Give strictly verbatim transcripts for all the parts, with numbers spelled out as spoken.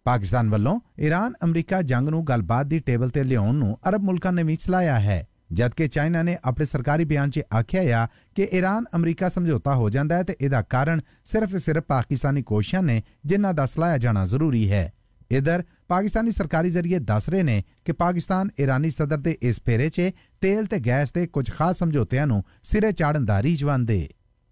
पाकिस्तान ਵੱਲੋਂ ईरान अमरीका जंग ਨੂੰ ਗੱਲਬਾਤ ਦੀ ਟੇਬਲ ਤੇ ਲਿਆਉਣ ਨੂੰ ਅਰਬ ਮੁਲਕਾਂ ਨੇ ਵੀ ਚਲਾਇਆ ਹੈ, ਜਦਕਿ ਚਾਈਨਾ ਨੇ ਆਪਣੇ ਸਰਕਾਰੀ ਬਿਆਨ 'ਚ ਆਖਿਆ ਆ ਕਿ ईरान अमरीका ਸਮਝੌਤਾ ਹੋ ਜਾਂਦਾ ਹੈ ਤੇ ਇਹਦਾ ਕਾਰਨ ਸਿਰਫ ਤੇ ਸਿਰਫ ਪਾਕਿਸਤਾਨੀ ਕੋਸ਼ਿਸ਼ਾਂ ਨੇ ਜਿਨ੍ਹਾਂ ਦਾ ਸਲਾਹਿਆ ਜਾਣਾ ਜ਼ਰੂਰੀ ਹੈ। इधर पाकिस्तानी सरकारी जरिए दस रहे ने कि पाकिस्तान ईरानी सदर के इस फेरे च तेल ते गैस के कुछ खास समझौतियां नूं सिरे चाढ़न दा रीजवान दे।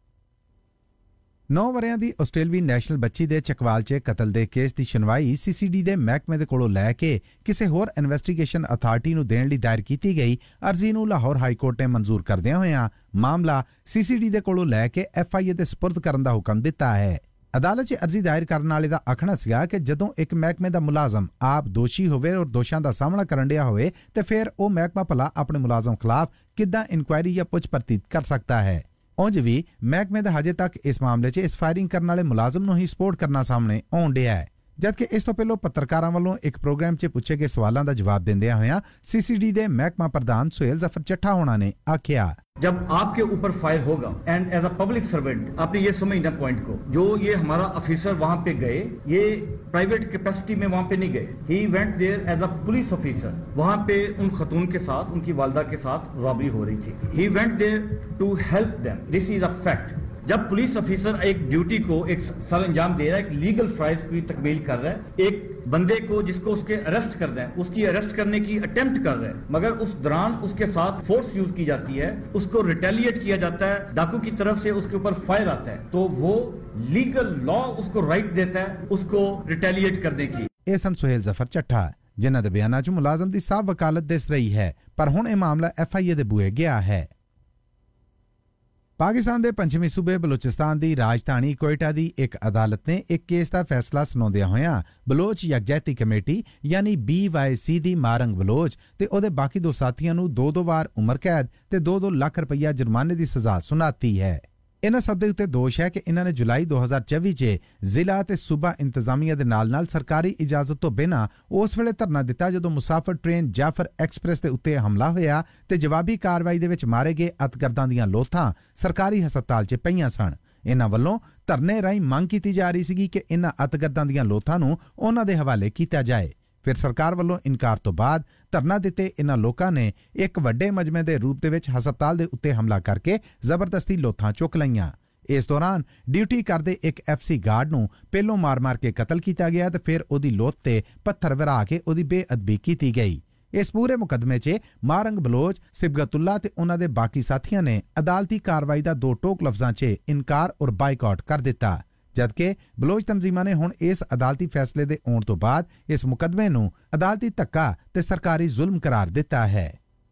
नौ वरियां दी आस्ट्रेलवी नैशनल बच्ची दे चकवाल च कतल दे केस की सुनवाई सीसीडी दे महकमे दे कोलों लैके किसी होर इन्वेस्टिगेशन अथार्टी नूं देण लई दायर कीती गई अर्जी नूं लाहौर हाई कोर्ट ने मंजूर करदियां होइयां मामला सीसीडी दे कोलों लैके एफ आई ए दे सपुर्द करन दा हुक्म दिता है। अदालत च अर्जी दायर करने वाले का आखना सीगा कि जदों एक महकमे का मुलाजम आप दोषी होवे और दोषां का सामना करन दिया होवे ते फिर वो महकमा भला अपने मुलाजम खिलाफ किद्दां इंक्वायरी या पुछ परतीत कर सकता है। उंज भी महकमे दा हजे तक इस मामले च इस फायरिंग करने वाले मुलाजम नूं ही सपोर्ट करना सामने आउण दिया है, जबकि इस तो पहलों पत्रकारां वालों एक प्रोग्राम च पूछे गए सवालों का जवाब देंदियां होया सीसीडी दे महकमा प्रधान सुहेल जफर चट्ठा होना ने आखिया, जब आपके ऊपर फायर होगा and as a public servant आपने ये समझना पॉइंट को, जो ये हमारा ऑफिसर वहां पे गए ये प्राइवेट कैपेसिटी में वहां पे नहीं गए, he went there as a police officer, वहां पे उन खतून के साथ उनकी वालदा के साथ रॉबरी हो रही थी, he went there to help them, this is a fact. जब पुलिस ऑफिसर एक ड्यूटी को एक सर अंजाम दे रहा है, एक लीगल फ्राइज की तकमील कर रहा है, एक बंदे को जिसको उसके अरेस्ट कर रहे हैं उसकी अरेस्ट करने की अटेम्प्ट कर रहे हैं, मगर उस दौरान उसके साथ फोर्स यूज की जाती है, उसको रिटेलिएट किया जाता है, डाकू की तरफ से उसके ऊपर फायर आता है, तो वो लीगल लॉ उसको राइट देता है उसको रिटेलिएट करने की। ਇਹ ਸਨ ਸੁਹੇਲ ਜ਼ਫਰ ਚੱਠਾ ਜਿਨ੍ਹਾਂ ਦੇ ਬਿਆਨਾਂ 'ਚ ਮੁਲਾਜ਼ਮ ਦੀ ਸਾਫ਼ ਵਕਾਲਤ ਦਿਸ ਰਹੀ ਹੈ, ਪਰ ਹੁਣ ਇਹ ਮਾਮਲਾ ਐਫ ਆਈ ਏ ਦੇ ਬੂਹੇ ਗਿਆ ਹੈ। पाकिस्तान के पंचमी सूबे बलोचिस्तान की राजधानी कोयटा की एक अदालत ने एक केस का फैसला सुनाउंदियां होया बलोच यकजहती कमेटी यानी बी वाई सी दी मारंग बलोच ते ओदे बाकी दो साथियों नूं दो दो बार उम्र कैद ते दो दो लाख रुपया जुर्माने की सजा सुनाती है। इन्हां सब दे उत्ते दोष है कि इन्हां ने जुलाई दो हज़ार चौबी च जिला ते सूबा इंतजामिया दे नाल नाल सरकारी इजाजत तो बिना उस वेले धरना दिता जदों मुसाफिर ट्रेन जाफर एक्सप्रेस दे उत्ते हमला होया ते जवाबी कार्रवाई दे विच मारे गए अतगर्दां दीयां लोथां सरकारी हस्पताल च पईयां सन। इन्हां वल्लों धरने राहीं मंग कीती जा रही सी कि इन्हां अतगर्दां दीयां लोथां नूं उन्हां दे हवाले कीता जाए। फिर सरकार वालों इनकार तो बाद धरना दिते इन्हां लोकां ने एक वड्डे मजमे दे रूप दे विच हस्पताल दे उत्ते हमला करके जबरदस्ती लोथां चुक लईयां। इस दौरान ड्यूटी करदे एक एफ सी गार्ड नूं पहलों मार मार के कतल किया गया ते फिर ओदी लोथ ते पत्थर विरा के ओदी बेअदबी की गई। इस पूरे मुकदमे च मारंग बलोच सिबगतुल्ला ते उन्हां दे बाकी साथियां ने अदालती कार्रवाई दा दो टोक लफ्जां च इनकार और बाइकआउट कर दिता, जबकि बलोच तंजीमां ने हुण इस अदालती फैसले दे आउण तो बाद इस मुकदमे नूं अदालती धक्का ते सरकारी जुल्म करार दिता है।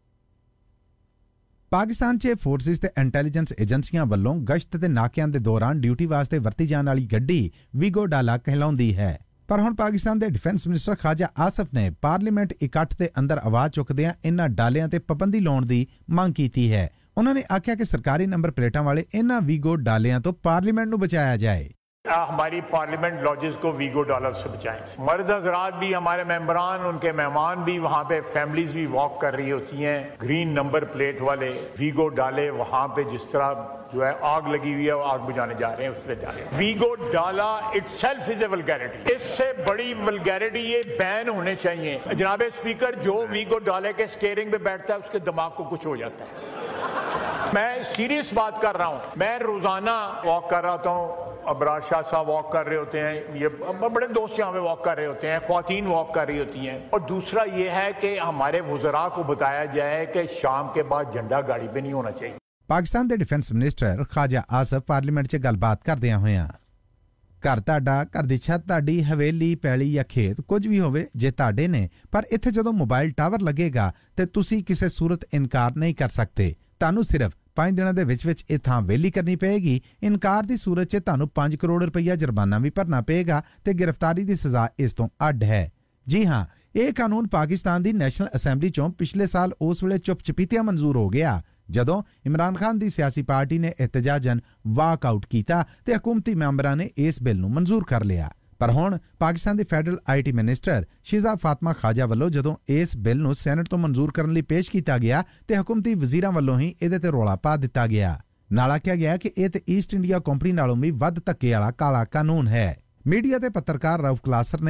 पाकिस्तान च फोर्सिस ते इंटैलीजेंस एजेंसियां वल्लों गश्त ते नाकियां दे दौरान ड्यूटी वास्ते वरती जाने वाली गड्डी वीगो डाला कहलाउंदी है, पर हुण पाकिस्तान दे डिफेंस मिनिस्टर ख्वाजा आसिफ ने पार्लीमेंट इकट्ठ दे अंदर आवाज चुकदियां इन्हां डालियां ते पाबंदी लाउण दी मंग कीती है। उन्होंने आख्या कि सरकारी नंबर प्लेटां वाले इन्हां वीगो डालियां तो पार्लीमेंट नूं बचाया जाए। हमारी पार्लियामेंट लॉजेस को वीगो डॉलर से बचाएं। मर्द हजरात भी, हमारे मेंबरान, उनके मेहमान भी, वहाँ पे फैमिलीज भी वॉक कर रही होती हैं, ग्रीन नंबर प्लेट वाले वीगो डाले वहाँ पे जिस तरह जो है आग लगी हुई है वो आग बुझाने जा रहे हैं उस पर जा रहे हैं। वीगो डाला इटसेल्फ इज ए वल्गैरिटी, इससे बड़ी वल्गैरिटी ये बैन होने चाहिए। जनाबे स्पीकर, जो वीगो डाले के स्टीयरिंग पे बैठता है उसके दिमाग को कुछ हो जाता है। मैं सीरियस बात कर रहा हूँ, मैं रोजाना वॉक कर रहा होता हूँ, अबरार शाह साहब वॉक कर रहे होते हैं, ये बड़े दोस्त यहाँ पे वॉक कर रहे होते हैं, ख्वातीन वॉक कर रही होती हैं। और दूसरा ये है कि हमारे वुज़रा को बताया जाए कि शाम के बाद झंडा गाड़ी पे नहीं होना चाहिए। पाकिस्तान के defence minister Khwaja Asif parliament च गलबात करदियां होइयां घर ਤੁਹਾਡਾ ਘਰ ਦੀ ਛੱਤ ਤੁਹਾਡੀ ਹਵੇਲੀ ਪੈਲੀ ਜਾਂ ਖੇਤ ਕੁਝ ਵੀ ਹੋਵੇ ਜੇ ਤੁਹਾਡੇ ਨੇ, ਪਰ ਇੱਥੇ ਜਦੋਂ ਮੋਬਾਈਲ ਟਾਵਰ ਲੱਗੇਗਾ ਤੇ ਤੁਸੀਂ ਕਿਸੇ ਸੂਰਤ ਇਨਕਾਰ ਨਹੀਂ ਕਰ ਸਕਦੇ। ਤੁਹਾਨੂੰ ਸਿਰਫ ਪੰਜ ਦਿਨਾਂ ਦੇ ਵਿੱਚ ਵਿੱਚ ਇਹ ਥਾਂ ਵੇਲੀ ਕਰਨੀ ਪਏਗੀ। ਇਨਕਾਰ ਦੀ ਸੂਰਤ 'ਚ ਤੁਹਾਨੂੰ ਪੰਜ ਕਰੋੜ ਰੁਪਈਆ ਜੁਰਮਾਨਾ ਵੀ ਭਰਨਾ ਪਏਗਾ ਤੇ ਗ੍ਰਿਫਤਾਰੀ ਦੀ ਸਜ਼ਾ ਇਸ ਤੋਂ ਅੱਡ ਹੈ। ਜੀ ਹਾਂ, ਇਹ ਕਾਨੂੰਨ ਪਾਕਿस्तान ਦੀ ਨੈਸ਼ਨਲ ਅਸੈਂਬਲੀ 'ਚੋਂ ਪਿਛਲੇ ਸਾਲ ਉਸ ਵੇਲੇ ਚੁੱਪ ਚਪੀਤਿਆਂ ਮਨਜ਼ੂਰ ਹੋ ਗਿਆ ਜਦੋਂ इमरान खान की सियासी पार्टी ने एहतजाजन वाकआउट किया ते हुकूमती मैंबरां ने इस बिल नूं मंजूर कर लिया। पर हुण पाकिस्तान के federal I T minister शिजा Fatima खाजा वालों जदों इस बिल नूं सैनेट तो मंजूर करने लई पेश किया गया ते हुकूमती वजीरां वालों ही इहदे ते रौला पा दिता गया। नाल आख्या गया कि इह ते ईस्ट इंडिया कंपनी नालों भी वध धक्के वाला काला कानून है। मीडिया के पत्रकार रऊफ क्लासर ने